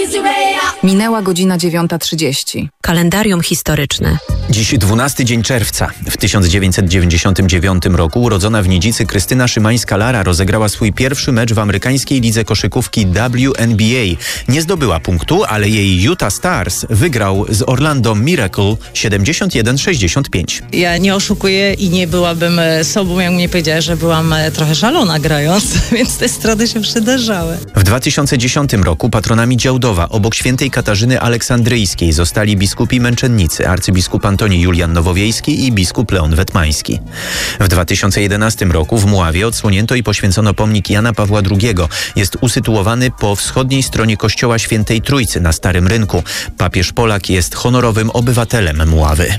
Minęła godzina 9:30. Kalendarium historyczne. Dziś 12 dzień czerwca. W 1999 roku urodzona w Nidzicy Krystyna Szymańska-Lara rozegrała swój pierwszy mecz w amerykańskiej lidze koszykówki WNBA. Nie zdobyła punktu, ale jej Utah Stars wygrał z Orlando Miracle 71-65. Ja nie oszukuję i nie byłabym sobą, jak mnie powiedziała, że byłam trochę szalona grając, więc te straty się przydarzały. W 2010 roku patronami Działdowa obok świętej Katarzyny Aleksandryjskiej zostali biskupi męczennicy, arcybiskup Antoni Julian Nowowiejski i biskup Leon Wetmański. W 2011 roku w Mławie odsłonięto i poświęcono pomnik Jana Pawła II. Jest usytuowany po wschodniej stronie kościoła Świętej Trójcy na Starym Rynku. Papież Polak jest honorowym obywatelem Mławy.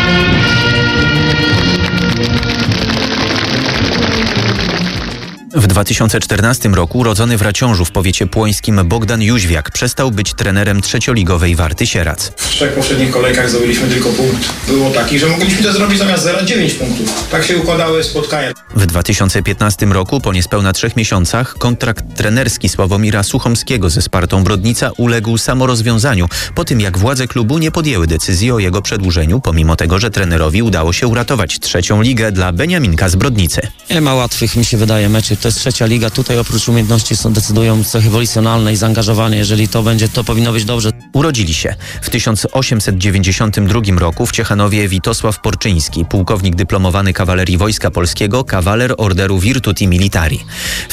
W 2014 roku urodzony w Raciążu w powiecie płońskim Bogdan Jóźwiak przestał być trenerem trzecioligowej Warty Sieradz. W 3 poprzednich kolejkach zdobyliśmy tylko punkt. Było taki, że mogliśmy to zrobić zamiast 0 9 punktów. Tak się układały spotkania. W 2015 roku, po niespełna 3 miesiącach, kontrakt trenerski Sławomira Suchomskiego ze Spartą Brodnica uległ samorozwiązaniu po tym, jak władze klubu nie podjęły decyzji o jego przedłużeniu, pomimo tego, że trenerowi udało się uratować trzecią ligę dla Beniaminka z Brodnicy. Nie ma łatwych, mi się wydaje, meczy. To jest trzecia liga. Tutaj oprócz umiejętności decydują cechy wolicjonalne i zaangażowanie. Jeżeli to będzie, to powinno być dobrze. Urodzili się w 1892 roku w Ciechanowie Witosław Porczyński, pułkownik dyplomowany kawalerii Wojska Polskiego, kawaler Orderu Virtuti Militari. W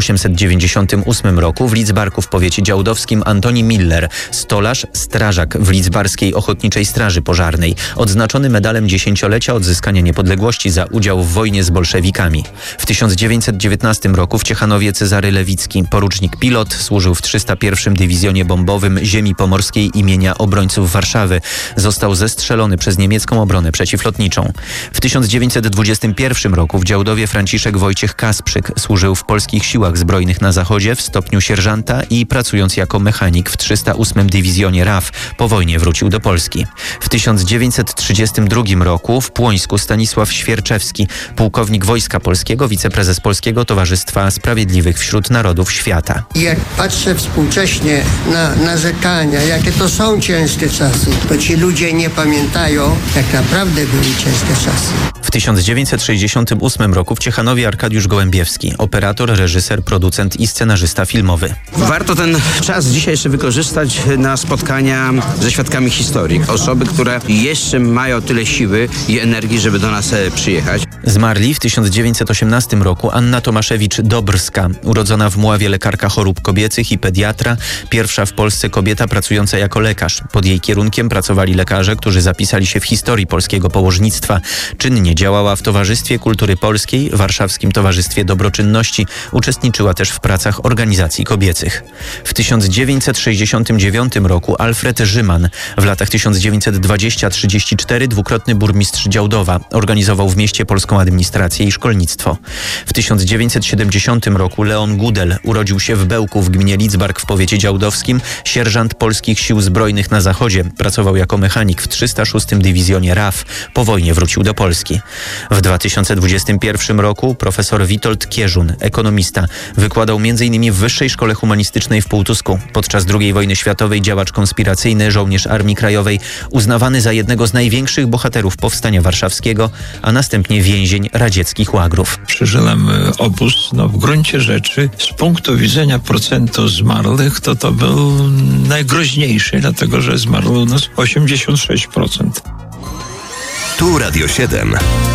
1898 roku w Lidzbarku w powiecie działdowskim Antoni Miller, stolarz, strażak w Lidzbarskiej Ochotniczej Straży Pożarnej, odznaczony medalem 10-lecia odzyskania niepodległości za udział w wojnie z bolszewikami. W 1919 roku w Ciechanowie Cezary Lewicki, porucznik pilot, służył w 301 Dywizjonie Bombowym Ziemi Pomorskiej imienia Obrońców Warszawy. Został zestrzelony przez niemiecką obronę przeciwlotniczą. W 1921 roku w Działdowie Franciszek Wojciech Kasprzyk służył w polskich siłach zbrojnych na zachodzie w stopniu sierżanta i pracując jako mechanik w 308 Dywizjonie RAF. Po wojnie wrócił do Polski. W 1932 roku w Płońsku Stanisław Świerczewski, pułkownik Wojska Polskiego, wiceprezes Polskiego Towarzystwa Sprawiedliwych wśród Narodów Świata. Jak patrzę współcześnie na narzekania, jakie to są ciężkie czasy, to ci ludzie nie pamiętają, jak naprawdę były ciężkie czasy. W 1968 roku w Ciechanowie Arkadiusz Gołębiewski, operator, reżyser, producent i scenarzysta filmowy. Warto ten czas dzisiejszy wykorzystać na spotkania ze świadkami historii. Osoby, które jeszcze mają tyle siły i energii, żeby do nas przyjechać. Zmarli w 1918 roku Anna Tomaszewicz-Dobrska, urodzona w Mławie lekarka chorób kobiecych i pediatra, pierwsza w Polsce kobieta pracująca jako lekarz. Pod jej kierunkiem pracowali lekarze, którzy zapisali się w historii polskiego położnictwa. Czynnie działała w Towarzystwie Kultury Polskiej, Warszawskim Towarzystwie Dobroczynności. Uczestniczyła też w pracach organizacji kobiecych. W 1969 roku Alfred Rzyman, w latach 1920-34 dwukrotny burmistrz Działdowa, organizował w mieście polską administrację i szkolnictwo. W 1970 roku Leon Gudel urodził się w Bełku w gminie Lidzbark w powiecie działdowskim, sierżant polskich sił zbrojnych na zachodzie. Pracował jako mechanik w 306 Dywizjonie RAF. Po wojnie wrócił do Polski. W 2021 roku profesor Witold Kierzun, ekonomista, wykładał m.in. w Wyższej Szkole Humanistycznej w Półtusku. Podczas II wojny światowej działacz konspiracyjny, żołnierz Armii Krajowej, uznawany za jednego z największych bohaterów Powstania Warszawskiego, a następnie więzień radzieckich łagrów. Przeżyłem obóz, w gruncie rzeczy z punktu widzenia procentu zmarłych to był najgroźniejszy, dlatego że zmarło u nas 86%. Tu Radio 7.